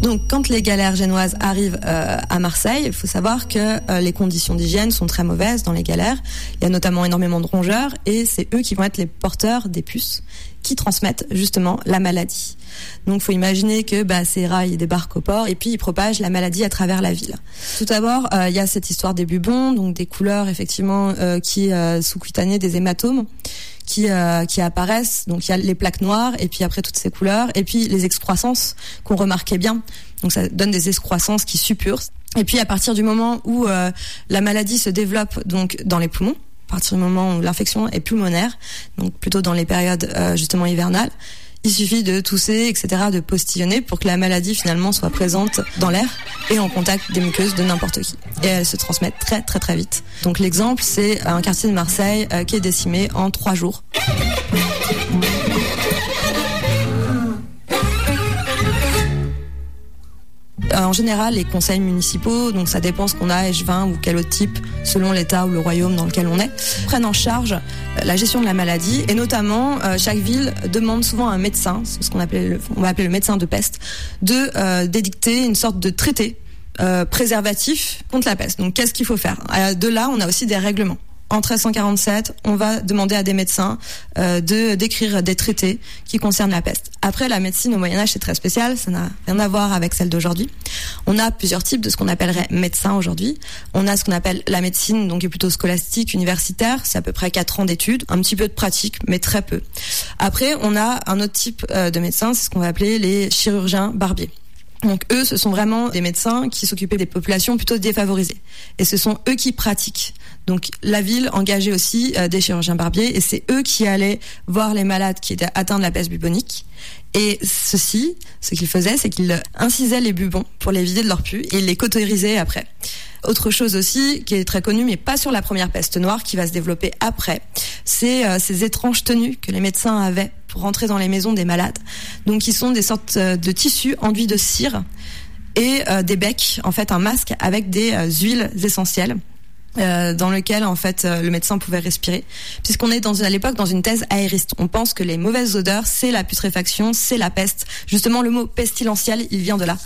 Donc, quand les galères génoises arrivent à Marseille, il faut savoir que les conditions d'hygiène sont très mauvaises dans les galères. Il y a notamment énormément de rongeurs et c'est eux qui vont être les porteurs des puces qui transmettent justement la maladie. Donc, faut imaginer que ces rats ils débarquent au port et puis ils propagent la maladie à travers la ville. Tout d'abord, il y a cette histoire des bubons, donc des couleurs effectivement qui sous-cutanées, des hématomes qui apparaissent. Donc il y a les plaques noires et puis après toutes ces couleurs et puis les excroissances qu'on remarquait bien. Donc ça donne des excroissances qui suppurent. Et puis à partir du moment où la maladie se développe donc dans les poumons, à partir du moment où l'infection est pulmonaire, donc plutôt dans les périodes justement hivernales, il suffit de tousser, etc., de postillonner pour que la maladie finalement soit présente dans l'air et en contact des muqueuses de n'importe qui. Et elle se transmet très très très vite. Donc l'exemple, c'est un quartier de Marseille qui est décimé en 3 jours. En général, les conseils municipaux, donc ça dépend ce qu'on a, H20 ou quel autre type, selon l'État ou le royaume dans lequel on est, prennent en charge la gestion de la maladie et notamment chaque ville demande souvent à un médecin, c'est ce qu'on va appeler le médecin de peste, d'édicter une sorte de traité préservatif contre la peste. Donc qu'est-ce qu'il faut faire ? De là, on a aussi des règlements. En 1347, on va demander à des médecins d'écrire des traités qui concernent la peste. Après, la médecine au Moyen-Âge, c'est très spécial, ça n'a rien à voir avec celle d'aujourd'hui. On a plusieurs types de ce qu'on appellerait médecins aujourd'hui. On a ce qu'on appelle la médecine, donc qui est plutôt scolastique, universitaire, c'est à peu près 4 ans d'études, un petit peu de pratique, mais très peu. Après, on a un autre type de médecins, c'est ce qu'on va appeler les chirurgiens barbiers. Donc eux, ce sont vraiment des médecins qui s'occupaient des populations plutôt défavorisées. Et ce sont eux qui pratiquent. Donc la ville engageait aussi des chirurgiens barbiers et c'est eux qui allaient voir les malades qui étaient atteints de la peste bubonique. Et ce qu'ils faisaient, c'est qu'ils incisaient les bubons pour les vider de leur pus et ils les cauterisaient après. Autre chose aussi qui est très connue, mais pas sur la première peste noire, qui va se développer après, c'est ces étranges tenues que les médecins avaient pour rentrer dans les maisons des malades. Donc qui sont des sortes de tissus enduits de cire et des becs, en fait un masque avec des huiles essentielles. Dans lequel en fait le médecin pouvait respirer, puisqu'on est à l'époque dans une thèse aériste. On pense que les mauvaises odeurs, c'est la putréfaction, c'est la peste. Justement, le mot pestilentiel, il vient de là.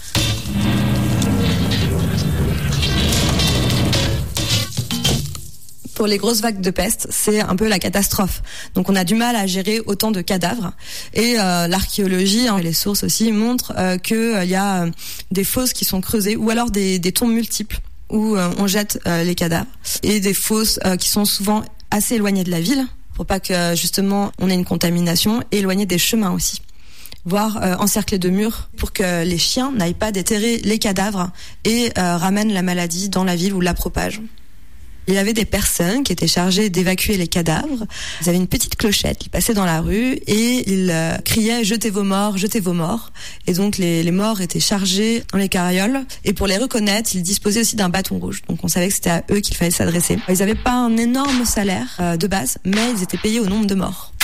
Pour les grosses vagues de peste, c'est un peu la catastrophe. Donc on a du mal à gérer autant de cadavres. Et l'archéologie, les sources aussi, montrent qu'il y a des fosses qui sont creusées, ou alors des tombes multiples, où on jette les cadavres, et des fosses qui sont souvent assez éloignées de la ville, pour pas que justement on ait une contamination, et éloignées des chemins aussi, voire encerclées de murs, pour que les chiens n'aillent pas déterrer les cadavres et ramènent la maladie dans la ville ou la propagent. Il y avait des personnes qui étaient chargées d'évacuer les cadavres. Ils avaient une petite clochette, ils passaient dans la rue et ils criaient « Jetez vos morts, jetez vos morts ». Et donc les morts étaient chargés dans les carrioles. Et pour les reconnaître, ils disposaient aussi d'un bâton rouge. Donc on savait que c'était à eux qu'il fallait s'adresser. Ils n'avaient pas un énorme salaire de base, mais ils étaient payés au nombre de morts.